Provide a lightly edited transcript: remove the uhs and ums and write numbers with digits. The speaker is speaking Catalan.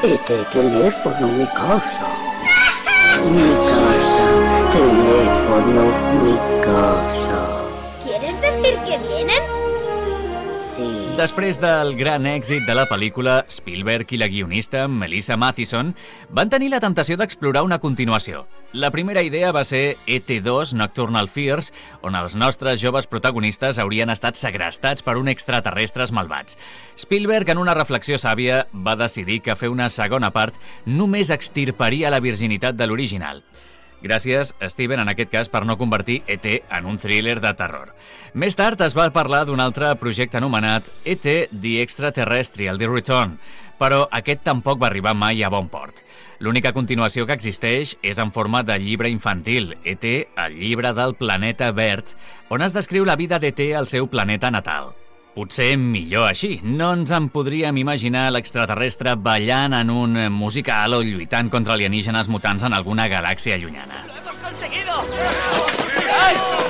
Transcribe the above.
Este teléfono, mi casa. Mi casa. Teléfono, mi casa. ¿Quieres decir que vienen? Sí. Després del gran èxit de la pel·lícula, Spielberg i la guionista Melissa Mathison van tenir la temptació d'explorar una continuació. La primera idea va ser ET2 Nocturnal Fears, on els nostres joves protagonistes haurien estat segrestats per un extraterrestres malvats. Spielberg, en una reflexió sàvia, va decidir que fer una segona part només extirparia la virginitat de l'original. Gràcies, Steven, en aquest cas, per no convertir ET en un thriller de terror. Més tard es va parlar d'un altre projecte anomenat ET The Extraterrestrial The Return, però aquest tampoc va arribar mai a bon port. L'única continuació que existeix és en forma de llibre infantil, ET, el llibre del planeta verd, on es descriu la vida d'ET al seu planeta natal. Potser millor així. No ens en podríem imaginar l'extraterrestre ballant en un musical o lluitant contra alienígenes mutants en alguna galàxia llunyana. ¡Lo hemos conseguido! ¡Ay!